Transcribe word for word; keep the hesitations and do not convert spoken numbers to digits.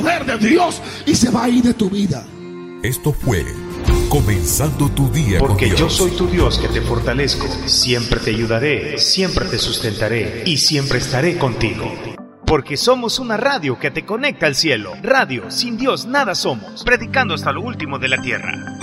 poder de Dios y se va a ir de tu vida. Esto fue Comenzando tu Día con Porque Dios. yo soy tu Dios que te fortalezco, siempre te ayudaré, siempre te sustentaré y siempre estaré contigo. Porque somos una radio que te conecta al cielo. Radio, sin Dios nada somos, predicando hasta lo último de la tierra.